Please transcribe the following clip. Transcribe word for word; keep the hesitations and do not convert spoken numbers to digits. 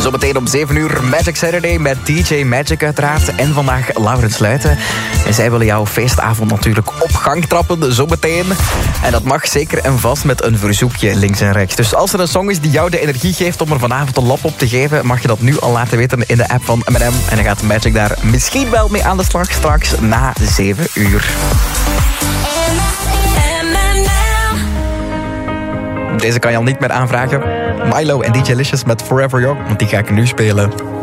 Zometeen om zeven uur Magic Saturday met D J Magic uiteraard. En vandaag Laurens Luiten. En zij willen jouw feestavond natuurlijk op gang trappen, zometeen. En dat mag zeker en vast met een verzoekje links en rechts. Dus als er een song is die jou de energie geeft om er vanavond een lap op te geven, mag je dat nu al laten weten in de app van M en M. En dan gaat Magic daar misschien wel mee aan de slag straks na zeven uur. Deze kan je al niet meer aanvragen. Milo en D J Licious met Forever Young, want die ga ik nu spelen.